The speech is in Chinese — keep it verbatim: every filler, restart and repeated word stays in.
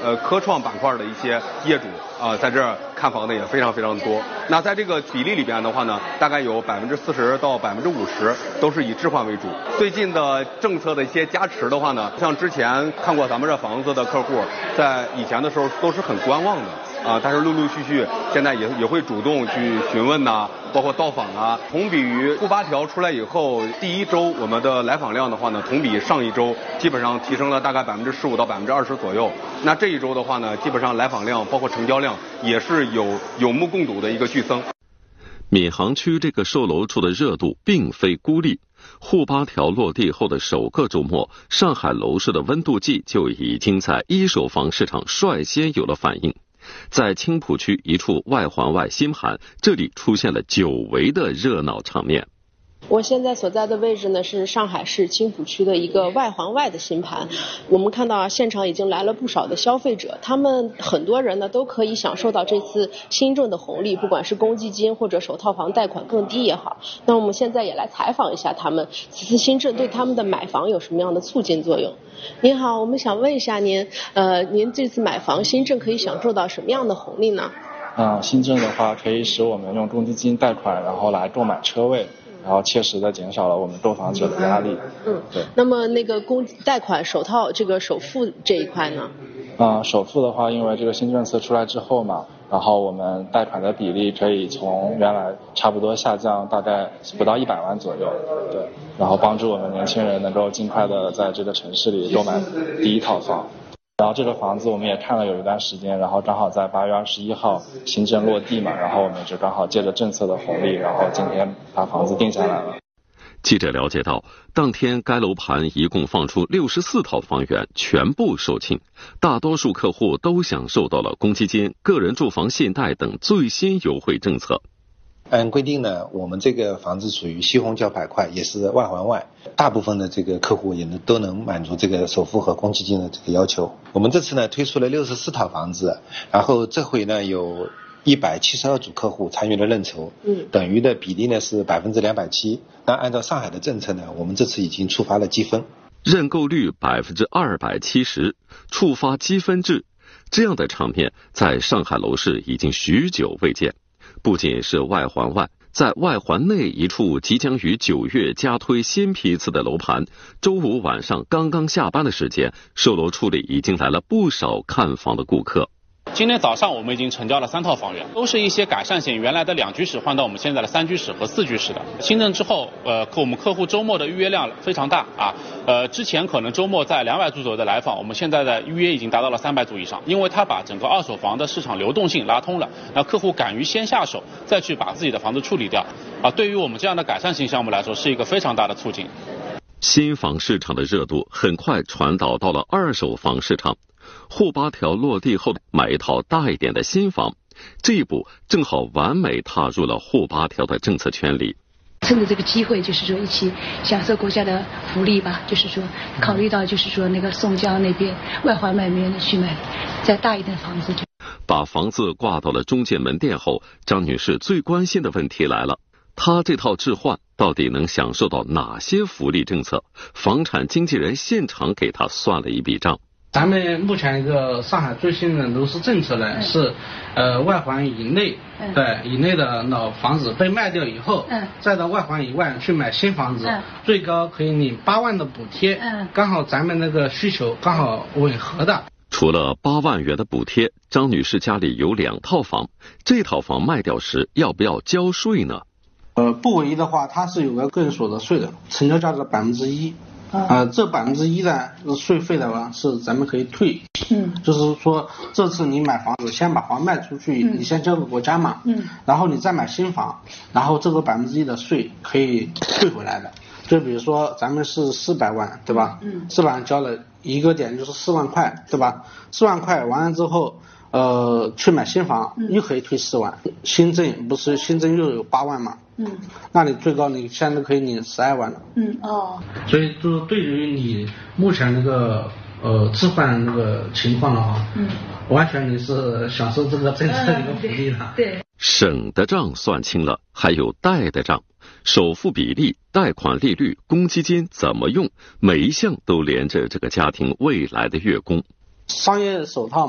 呃科创板块的一些业主啊、呃，在这儿看房的也非常非常多。那在这个比例里边的话呢，大概有百分之四十到百分之五十都是以置换为主。最近的政策的一些加持的话呢，像之前看过咱们这房子的客户，在以前的时候都是很观望的。啊，但是陆陆续续现在也也会主动去询问呐、啊，包括到访啊。同比于沪八条出来以后，第一周我们的来访量的话呢，同比上一周基本上提升了大概百分之十五到百分之二十左右。那这一周的话呢，基本上来访量包括成交量也是有有目共睹的一个剧增。 闵行区这个售楼处的热度并非孤立，沪八条落地后的首个周末，上海楼市的温度计就已经在一手房市场率先有了反应。在青浦区一处外环外新盘，这里出现了久违的热闹场面。 我现在所在的位置呢是上海市青浦区的一个外环外的新盘，我们看到啊，现场已经来了不少的消费者，他们很多人呢都可以享受到这次新政的红利，不管是公积金或者首套房贷款更低也好。那我们现在也来采访一下他们，此次新政对他们的买房有什么样的促进作用？您好，我们想问一下您，呃，您这次买房新政可以享受到什么样的红利呢？ 啊、呃，新政的话可以使我们用公积金贷款，然后来购买车位。然后切实的减少了我们购房者的压力。 嗯， 对。 那么那个公贷款首套这个首付这一块呢？ 啊、呃，首付的话，因为这个新政策出来之后嘛，然后我们贷款的比例可以从原来差不多下降大概不到一百万左右。对。然后帮助我们年轻人能够尽快的在这个城市里购买第一套房。然后这个房子我们也看了有一段时间，然后刚好在八月二十一号新政落地嘛，然后我们就刚好借着政策的红利，然后今天把房子定下来了。 记者了解到，当天该楼盘一共放出六十四套房源，全部售罄，大多数客户都享受到了公积金、个人住房信贷等最新优惠政策。 按规定呢，我们这个房子属于西虹桥板块，也是外环外，大部分的这个客户也能都能满足这个首付和公积金的这个要求。我们这次呢推出了六十四套房子，然后这回呢有一百七十二组客户参与了认筹，嗯，等于的比例呢是百分之两百七。那按照上海的政策呢，我们这次已经触发了积分， 认购率百分之二百七十，触发积分制，这样的场面在上海楼市已经许久未见。不仅是外环外，在外环内一处即将于九月加推新批次的楼盘，周五晚上刚刚下班的时间，售楼处里已经来了不少看房的顾客。 今天早上我们已经成交了三套房源，都是一些改善型，原来的两居室换到我们现在的三居室和四居室的。新政之后，呃，我们客户周末的预约量非常大啊，呃，之前可能周末在两百组左右的来访，我们现在的预约已经达到了三百组以上，因为它把整个二手房的市场流动性拉通了，那客户敢于先下手，再去把自己的房子处理掉，啊，对于我们这样的改善型项目来说，是一个非常大的促进。 新房市场的热度很快传导到了二手房市场。沪八条落地后，买一套大一点的新房，这一步正好完美踏入了沪八条的政策圈里。 趁着这个机会，就是说一起享受国家的福利吧，就是说考虑到就是说那个宋江那边外环外面去买再大一点的房子。 把房子挂到了中介门店后，张女士最关心的问题来了，她这套置换到底能享受到哪些福利政策？房产经纪人现场给她算了一笔账。 咱们目前一个上海最新的楼市政策呢、嗯、是，呃外环以内，嗯、对以内的老房子被卖掉以后，嗯、再到外环以外去买新房子，嗯、最高可以领八万的补贴，嗯、刚好咱们那个需求刚好吻合的。 除了八万元的补贴，张女士家里有两套房，这套房卖掉时要不要交税呢？ 呃，不唯一的话，它是有个个人所得税的，成交价的百分之一。啊、呃，这百分之一的税费的话是咱们可以退，嗯，就是说这次你买房子先把房卖出去，嗯、你先交给国家嘛，嗯，然后你再买新房，然后这个百分之一的税可以退回来的。就比如说咱们是四百万，对吧？嗯，四百万交了一个点就是四万块，对吧？四万块完了之后，呃，去买新房又可以退四万，新增不是新增又有八万嘛？嗯，那你最高你现在可以领十二万了。嗯哦，所以就对于你目前那个呃置换那个情况的话，嗯，完全你是享受这个政策的一个福利的。嗯、对，对省的账算清了，还有贷的账，首付比例、贷款利率、公积金怎么用，每一项都连着这个家庭未来的月供。 商业首套